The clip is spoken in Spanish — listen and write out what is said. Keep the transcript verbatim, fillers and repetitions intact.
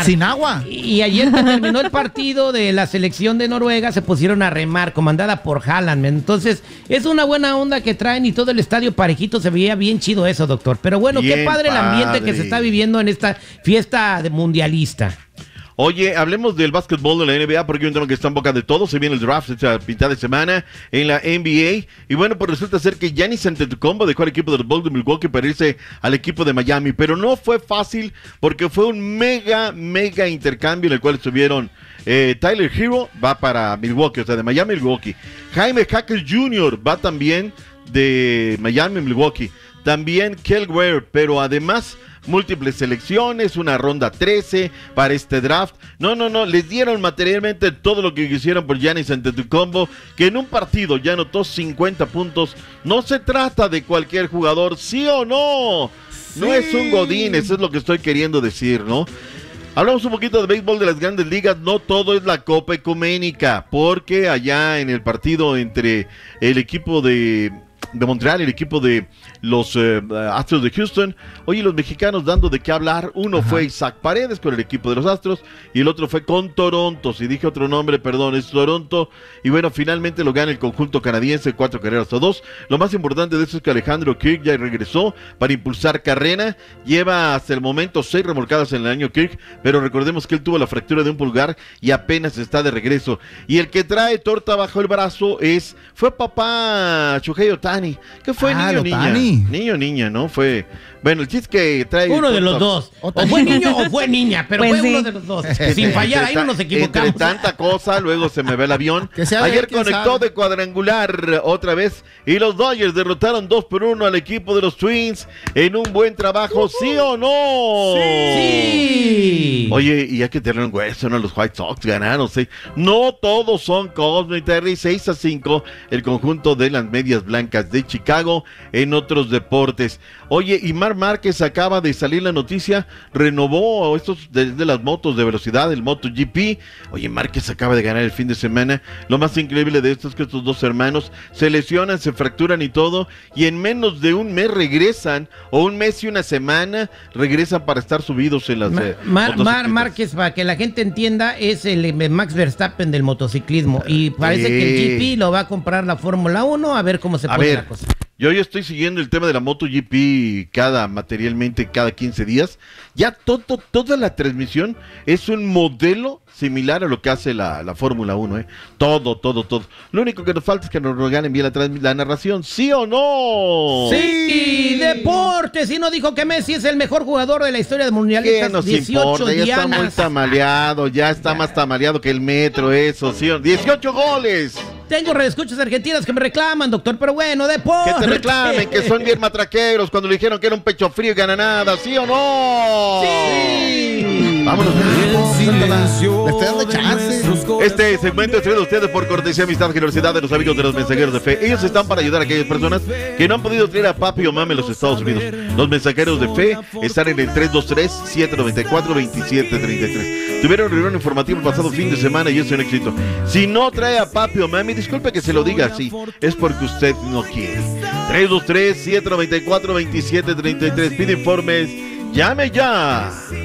Sin agua. Y ayer que terminó el partido de la selección de Noruega, se pusieron a remar, comandada por Haaland. Entonces, es una buena onda que traen y todo el estadio parejito, se veía bien chido eso, doctor. Pero bueno, bien qué padre, padre el ambiente que se está viviendo en esta fiesta de mundialista. Oye, hablemos del básquetbol de la N B A porque hay un tema que está en boca de todos. Se viene el draft esta mitad de semana en la N B A. Y bueno, pues resulta ser que Giannis Antetokounmpo dejó al equipo de los Bulls de Milwaukee para irse al equipo de Miami. Pero no fue fácil porque fue un mega, mega intercambio en el cual estuvieron eh, Tyler Hero, va para Milwaukee, o sea, de Miami a Milwaukee. Jaime Jaquez junior va también de Miami a Milwaukee. También Kel Ware, pero además múltiples selecciones, una ronda trece para este draft. No, no, no, les dieron materialmente todo lo que quisieron por Giannis Antetokounmpo, que en un partido ya anotó cincuenta puntos. No se trata de cualquier jugador, ¿sí o no? Sí. No es un godín, eso es lo que estoy queriendo decir, ¿no? Hablamos un poquito de béisbol de las grandes ligas. No todo es la Copa Ecuménica, porque allá en el partido entre el equipo de... de Montreal, el equipo de los eh, Astros de Houston, oye, los mexicanos dando de qué hablar. Uno Ajá. fue Isaac Paredes con el equipo de los Astros y el otro fue con Toronto. Si dije otro nombre, perdón, es Toronto. Y bueno, finalmente lo gana el conjunto canadiense, cuatro carreras a dos. Lo más importante de eso es que Alejandro Kirk ya regresó para impulsar carrera. Lleva hasta el momento seis remolcadas en el año Kirk, pero recordemos que él tuvo la fractura de un pulgar y apenas está de regreso. Y el que trae torta bajo el brazo es, fue papá Shohei Ohtani. ¿Qué fue, ah, niño niña? Niño niña, ¿no? Fue, bueno, el chiste que trae... Uno de los dos. O fue niño o fue niña, pero pues fue sí. uno de los dos. Sin fallar, ahí no nos equivocamos. Entre tanta cosa, luego se me ve el avión. Ayer conectó sabe. de cuadrangular otra vez y los Dodgers derrotaron dos por uno al equipo de los Twins en un buen trabajo, uh-huh. ¿sí o no? Sí. Oye, y hay que tener un hueso, ¿no? Los White Sox ganaron, ¿sí? No todos son Cosmo y Terry, seis a cinco el conjunto de las Medias Blancas de Chicago en otros deportes. Oye, y Marc Márquez acaba de salir la noticia, renovó estos de, de las motos de velocidad, el MotoGP. Oye, Márquez acaba de ganar el fin de semana. Lo más increíble de esto es que estos dos hermanos se lesionan, se fracturan y todo, y en menos de un mes regresan, o un mes y una semana, regresan para estar subidos en las Ma- eh, Mar- Mar- Márquez, para que la gente entienda, es el Max Verstappen del motociclismo, y parece eh. que el G P lo va a comprar la Fórmula uno, a ver cómo se pone la cosa. Yo ya estoy siguiendo el tema de la MotoGP cada, materialmente, cada quince días. Ya todo, toda la transmisión es un modelo similar a lo que hace la, la Fórmula uno, ¿eh? Todo, todo, todo. Lo único que nos falta es que nos regalen bien la, trans, la narración, ¿sí o no? ¡Sí! ¡Deportes! Y no dijo que Messi es el mejor jugador de la historia del Mundial. ¿Qué nos importa? Ya está muy tamaleado, ya está más tamaleado que el metro, eso, ¿sí? dieciocho goles. Tengo redescuchas argentinas que me reclaman, doctor, pero bueno, deportes. Que te reclamen, que son bien matraqueros cuando le dijeron que era un pecho frío y gana nada, ¿sí o no? ¡Sí! Vámonos. Le estoy dando chance. Este segmento es traído a ustedes por cortesía, amistad, generosidad de los amigos de los mensajeros de fe. Ellos están para ayudar a aquellas personas que no han podido traer a papi o mami a los Estados Unidos. Los mensajeros de fe están en el tres dos tres, siete nueve cuatro, dos siete tres tres. Tuvieron reunión informativa el pasado fin de semana y es un éxito. Si no trae a papi o mami, disculpe que se lo diga así, es porque usted no quiere. tres dos tres, siete nueve cuatro, dos siete tres tres. Pide informes, llame ya.